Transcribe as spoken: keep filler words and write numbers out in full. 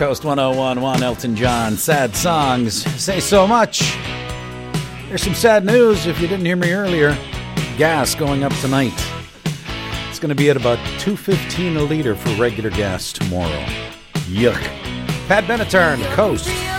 Coast one oh one point one, Elton John, Sad Songs Say So Much. There's some sad news if you didn't hear me earlier. Gas going up tonight. It's going to be at about two fifteen a liter for regular gas tomorrow. Yuck. Pat Benatar, Coast.